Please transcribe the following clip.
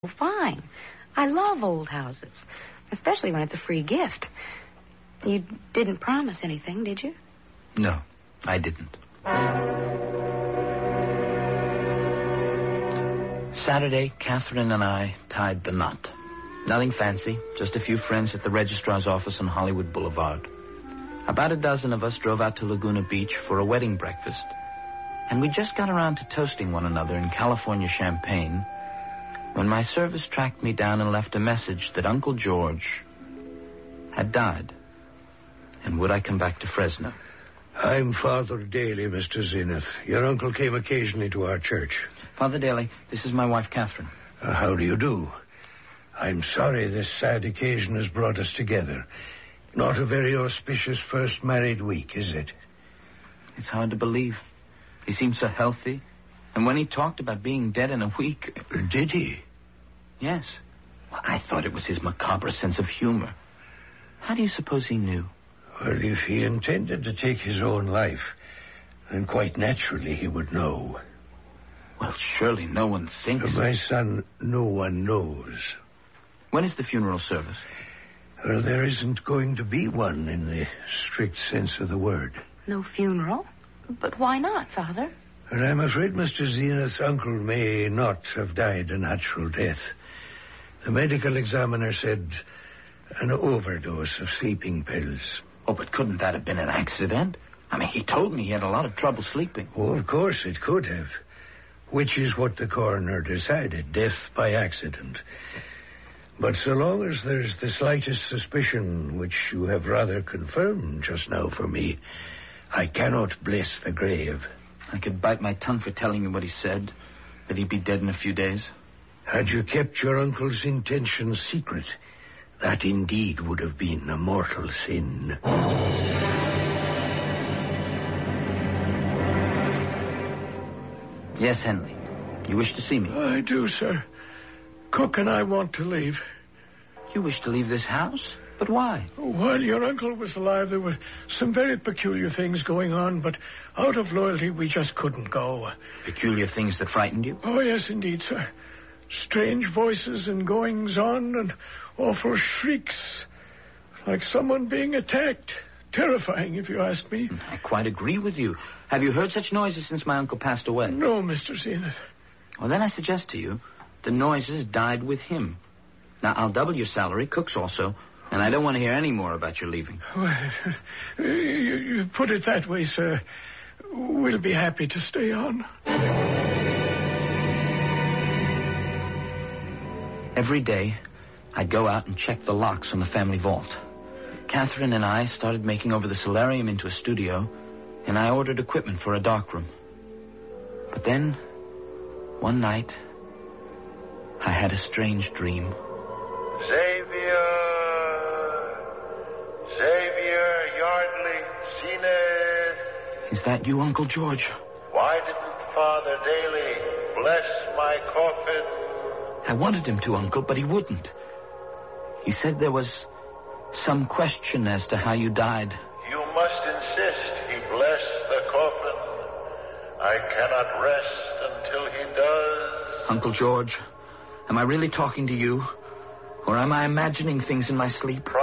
Fine. I love old houses, especially when it's a free gift. You didn't promise anything, did you? No, I didn't. Saturday, Catherine and I tied the knot. Nothing fancy, just a few friends at the registrar's office on Hollywood Boulevard. About a dozen of us drove out to Laguna Beach for a wedding breakfast, and we just got around to toasting one another in California champagne when my service tracked me down and left a message that Uncle George had died. And would I come back to Fresno? I'm Father Daly, Mr. Zenith. Your uncle came occasionally to our church. Father Daly, this is my wife, Catherine. How do you do? I'm sorry this sad occasion has brought us together. Not a very auspicious first married week, is it? It's hard to believe. He seemed so healthy. And when he talked about being dead in a week... Did he? Yes. Well, I thought it was his macabre sense of humor. How do you suppose he knew? Well, if he intended to take his own life, then quite naturally he would know. Well, surely no one thinks... My son, no one knows. When is the funeral service? Well, there isn't going to be one in the strict sense of the word. No funeral? But why not, Father? Well, I'm afraid Mr. Zenith's uncle may not have died a natural death. The medical examiner said an overdose of sleeping pills. Oh, but couldn't that have been an accident? I mean, he told me he had a lot of trouble sleeping. Oh, of course it could have. Which is what the coroner decided, death by accident. But so long as there's the slightest suspicion, which you have rather confirmed just now for me, I cannot bless the grave. I could bite my tongue for telling you what he said, that he'd be dead in a few days. Had you kept your uncle's intentions secret, that indeed would have been a mortal sin. Yes, Henley. You wish to see me? I do, sir. Cook and I want to leave. You wish to leave this house? But why? While your uncle was alive, there were some very peculiar things going on, but out of loyalty, we just couldn't go. Peculiar things that frightened you? Oh, yes, indeed, sir. Strange voices and goings-on and awful shrieks, like someone being attacked. Terrifying, if you ask me. I quite agree with you. Have you heard such noises since my uncle passed away? No, Mr. Zenith. Well, then I suggest to you, the noises died with him. Now, I'll double your salary, Cook's also, and I don't want to hear any more about your leaving. Well, you put it that way, sir. We'll be happy to stay on. Every day, I'd go out and check the locks on the family vault. Catherine and I started making over the solarium into a studio, and I ordered equipment for a darkroom. But then, one night, I had a strange dream. Xavier Yardley Zenith. Is that you, Uncle George? Why didn't Father Daly bless my coffin? I wanted him to, Uncle, but he wouldn't. He said there was some question as to how you died. You must insist he bless the coffin. I cannot rest until he does. Uncle George, am I really talking to you? Or am I imagining things in my sleep?